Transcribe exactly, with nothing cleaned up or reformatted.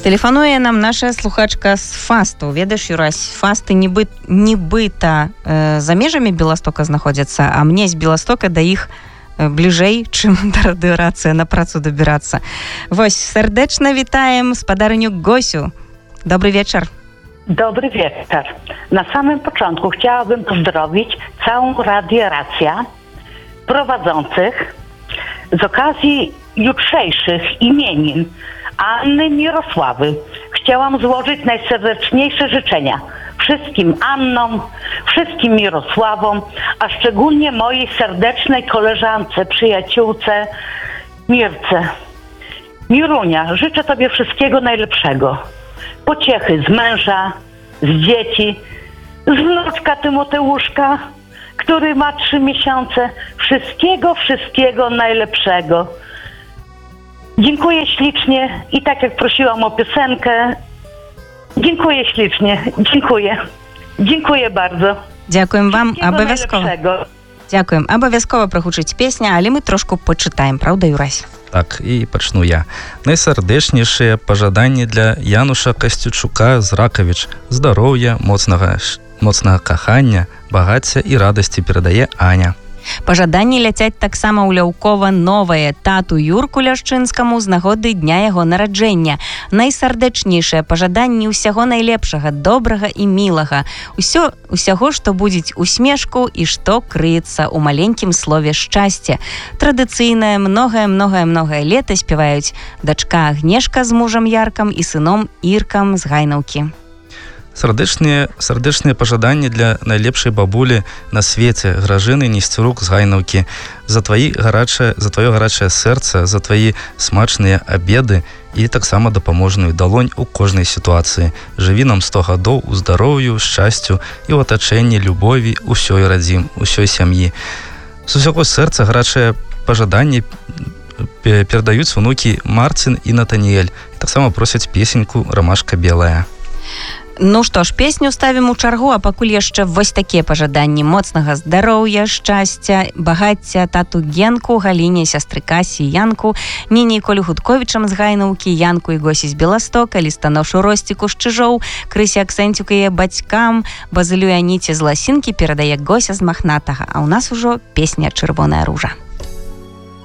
Тэлефануе нам наша слухачка з Фасту. Ведаеш, Юрась, Фасты нібы, нібыта э, за межамі Беластока знаходзяцца, а мне з Беластока да іх э, бліжэй, чым да радыёрацыя на працу дабірацца. Вось, сардэчна вітаем спадарыню Госю. Dobry wieczór. Dobry wieczór. Na samym początku chciałabym pozdrowić całą Radio Racja prowadzących z okazji jutrzejszych imienin Anny Mirosławy. Chciałam złożyć najserdeczniejsze życzenia wszystkim Annom, wszystkim Mirosławom, a szczególnie mojej serdecznej koleżance, przyjaciółce Mirce. Mirunia, życzę Tobie wszystkiego najlepszego. Pociechy z męża, z dzieci, z wnuczka Tymoteuszka, który ma trzy miesiące. Wszystkiego, wszystkiego najlepszego. Dziękuję ślicznie i tak jak prosiłam o piosenkę, dziękuję ślicznie, dziękuję. Dziękuję bardzo. Дякуем вам, абавязкова. Дякуем. Абавязкова прагучыць песня, але мы трошку пачытаем, правда, Юрась? Так, і пачну я. Найсардэчнейшыя пажаданні для Януша Касцючука з Ракавіч. Здароўя, моцнага, моцнага кахання, багацця і радасці перадае Аня. Пажаданні ляцяць таксама ў Ляўкова новае тату Юрку Ляшчынскаму з нагоды дня яго нараджэння. Найсардэчнейшае пажаданні ўсяго найлепшага, добрага і мілага. Усё, усяго, што будзець усмешку і што крыецца ў маленькім слове шчасце. Традыцыйнае многае-многае-многае лета спяваюць дачка Агнешка з мужам Яркам і сыном Іркам з Гайнаўкі. Сардэчныя, сардэчныя пажаданні для найлепшай бабулі на свеце Гражыны Несцюрук з Гайнаўкі. За тваі гарачае, за тваё гарачае сэрца, за тваі смачныя абеды і таксама дапаможную далонь у кожнай сітуацыі. Жыві нам сто гадоў у здароўю, шчасцю і ў атачэнні любові ўсёй радзім, усёй сям'і. З усяго сэрца гарачае пажаданні перадаюць унукі Марцін і Натаніэль. І таксама просяць песеньку «Рамашка белая». Ну што ж, песню ставім у чаргу, а пакуль яшчэ вось такія пажаданні моцнага здароўя, шчасця, багацця тату Генку, Галіне, сястры Касі, Янку, Ніні і Колю Гудковічам з Гайнаўкі, Янку і Госі з Беластока, лістаношу Росціку з Чыжоў, Крысе Аксэнцюк і яе бацькам, Базылю і Аніце з Ласінкі перадае Гося з Махнатага, а ў нас ужо песня «Чырвоная ружа».